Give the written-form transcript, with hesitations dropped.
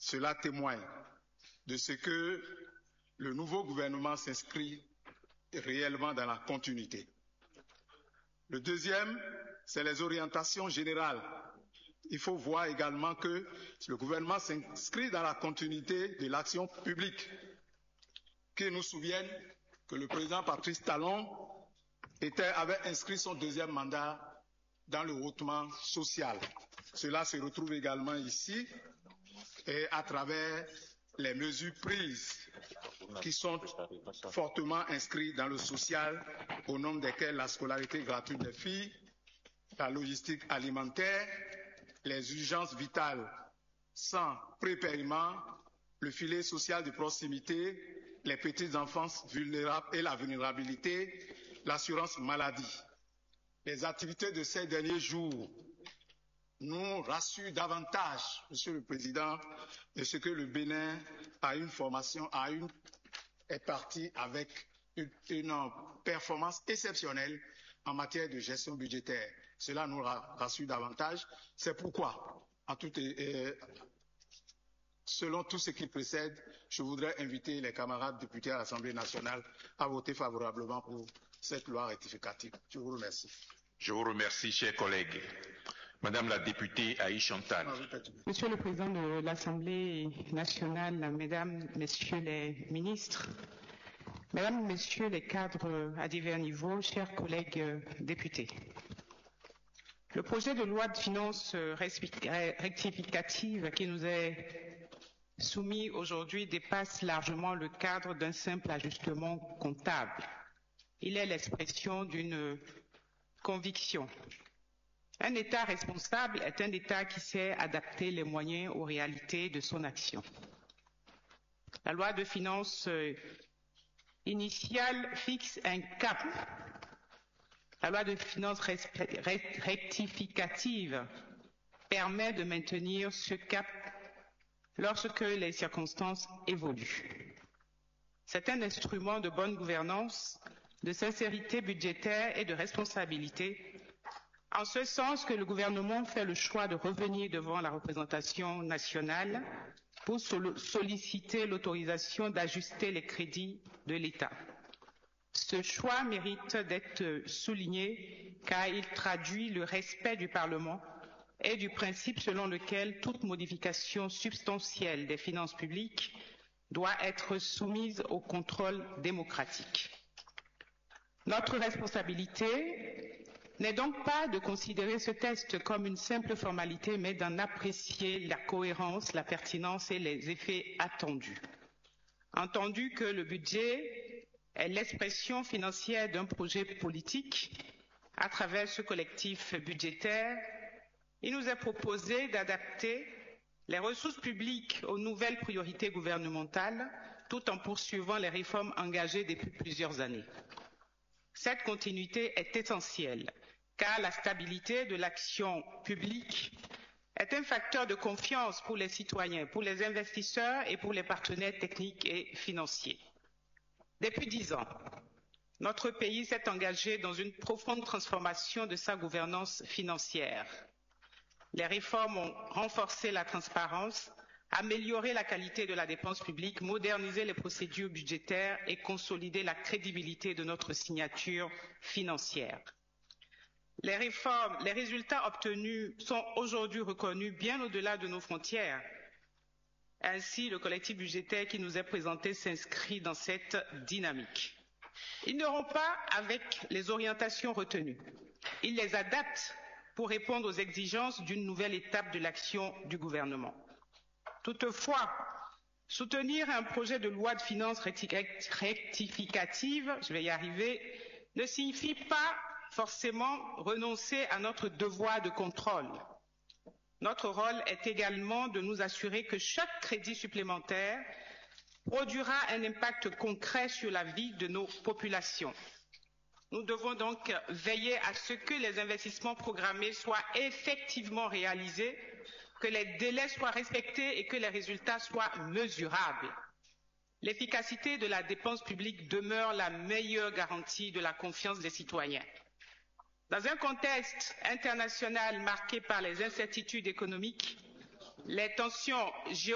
Cela témoigne de ce que le nouveau gouvernement s'inscrit réellement dans la continuité. Le deuxième, c'est les orientations générales. Il faut voir également que le gouvernement s'inscrit dans la continuité de l'action publique, qui nous souviennent que le président Patrice Talon avait inscrit son deuxième mandat dans le hautement social. Cela se retrouve également ici et à travers les mesures prises qui sont fortement inscrites dans le social, au nombre desquelles la scolarité gratuite des filles, la logistique alimentaire, les urgences vitales sans prépaiement, le filet social de proximité, les petites enfances vulnérables et la vulnérabilité, l'assurance maladie. Les activités de ces derniers jours nous rassurent davantage, Monsieur le Président, de ce que le Bénin a une formation, est parti avec une performance exceptionnelle en matière de gestion budgétaire. Cela nous rassure davantage. C'est pourquoi, selon tout ce qui précède, je voudrais inviter les camarades députés à l'Assemblée nationale à voter favorablement pour cette loi rectificative. Je vous remercie. Je vous remercie, chers collègues. Madame la députée Aïcha Chantal. Monsieur le Président de l'Assemblée nationale, Mesdames, Messieurs les ministres, Mesdames, Messieurs les cadres à divers niveaux, chers collègues députés. Le projet de loi de finances rectificative qui nous est soumis aujourd'hui dépasse largement le cadre d'un simple ajustement comptable. Il est l'expression d'une conviction. Un État responsable est un État qui sait adapter les moyens aux réalités de son action. La loi de finances initiale fixe un cap. La loi de finances rectificative permet de maintenir ce cap lorsque les circonstances évoluent. C'est un instrument de bonne gouvernance, de sincérité budgétaire et de responsabilité, en ce sens que le gouvernement fait le choix de revenir devant la représentation nationale pour solliciter l'autorisation d'ajuster les crédits de l'État. Ce choix mérite d'être souligné car il traduit le respect du Parlement et du principe selon lequel toute modification substantielle des finances publiques doit être soumise au contrôle démocratique. Notre responsabilité n'est donc pas de considérer ce texte comme une simple formalité, mais d'en apprécier la cohérence, la pertinence et les effets attendus. Entendu que le budget est l'expression financière d'un projet politique, à travers ce collectif budgétaire, il nous est proposé d'adapter les ressources publiques aux nouvelles priorités gouvernementales, tout en poursuivant les réformes engagées depuis plusieurs années. Cette continuité est essentielle, car la stabilité de l'action publique est un facteur de confiance pour les citoyens, pour les investisseurs et pour les partenaires techniques et financiers. Depuis 10 ans, notre pays s'est engagé dans une profonde transformation de sa gouvernance financière. Les réformes ont renforcé la transparence, amélioré la qualité de la dépense publique, modernisé les procédures budgétaires et consolidé la crédibilité de notre signature financière. Les résultats obtenus sont aujourd'hui reconnus bien au-delà de nos frontières. Ainsi, le collectif budgétaire qui nous est présenté s'inscrit dans cette dynamique. Ils ne rompent pas avec les orientations retenues. Ils les adaptent pour répondre aux exigences d'une nouvelle étape de l'action du gouvernement. Toutefois, soutenir un projet de loi de finances rectificative, je vais y arriver, ne signifie pas forcément renoncer à notre devoir de contrôle. Notre rôle est également de nous assurer que chaque crédit supplémentaire produira un impact concret sur la vie de nos populations. Nous devons donc veiller à ce que les investissements programmés soient effectivement réalisés, que les délais soient respectés et que les résultats soient mesurables. L'efficacité de la dépense publique demeure la meilleure garantie de la confiance des citoyens. Dans un contexte international marqué par les incertitudes économiques, les tensions géopolitiques